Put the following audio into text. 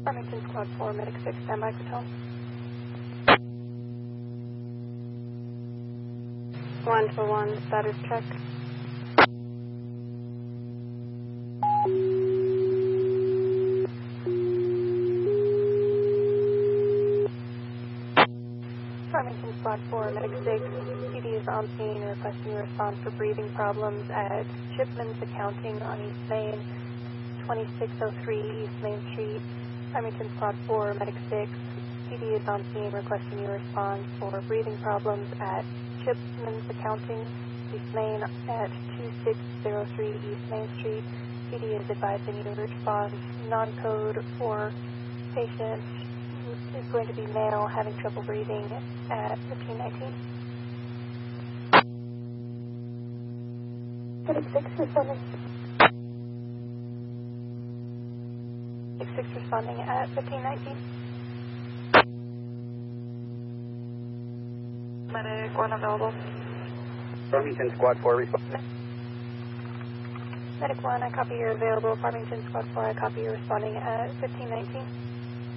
Farmington Squad 4, Medic 6, standby for tone. 1-1, status check. Farmington Squad 4, Medic 6, PD is on scene requesting a response for breathing problems at Chipman's Accounting on East Main, 2603 East Main Street. Farmington Squad 4, Medic 6, PD is on scene requesting a response for breathing problems at Chipman's Accounting, East Main at 2603 East Main Street. PD is advising you to respond non-code for patient is going to be male having trouble breathing at 1519. Medic 6 responding. Medic 6 responding at 1519. Medic 1 available. Farmington Squad 4 responding. Medic 1, I copy you're available. Farmington Squad 4, I copy you're responding at 1519.